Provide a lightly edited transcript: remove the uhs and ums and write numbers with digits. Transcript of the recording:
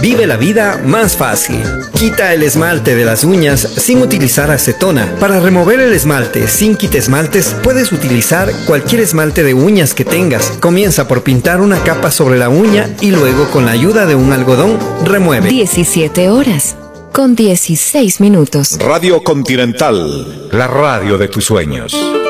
Vive la vida más fácil. Quita el esmalte de las uñas sin utilizar acetona. Para remover el esmalte sin quitaesmaltes, puedes utilizar cualquier esmalte de uñas que tengas. Comienza por pintar una capa sobre la uña y luego, con la ayuda de un algodón, remueve. 17 horas con 16 minutos. Radio Continental, la radio de tus sueños.